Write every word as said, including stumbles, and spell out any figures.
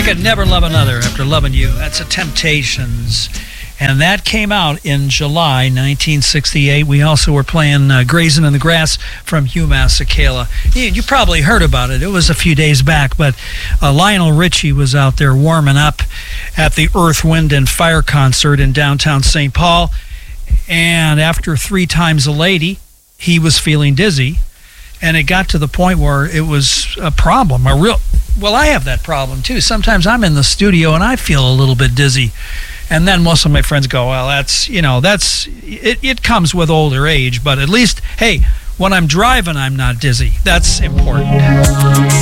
could never love another after loving you. That's the Temptations. And that came out in July nineteen sixty-eight. We also were playing uh, Grazing in the Grass from Hugh Masekela. You, you probably heard about it. It was a few days back, but uh, Lionel Richie was out there warming up at the Earth, Wind, and Fire concert in downtown Saint Paul. And after Three Times a Lady, he was feeling dizzy. And it got to the point where it was a problem, a real... Well, I have that problem, too. Sometimes I'm in the studio and I feel a little bit dizzy. And then most of my friends go, well, that's, you know, that's, it, it comes with older age. But at least, hey, when I'm driving, I'm not dizzy. That's important.